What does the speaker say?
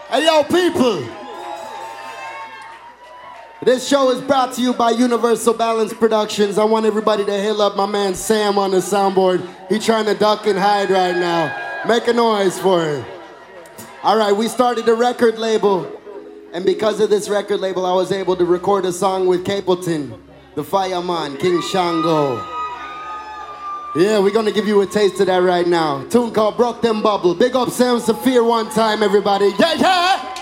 Hey, yo, people. This show is brought to you by Universal Balance Productions. I want everybody to hail up my man Sam on the soundboard. He trying to duck and hide right now. Make a noise for him. All right, we started a record label. And because of this record label, I was able to record a song with Capleton, the Fireman, King Shango. Yeah, we're gonna give you a taste of that right now. Tune called Broke Them Bubble. Big up Sam Saphir one time, everybody. Yeah, yeah!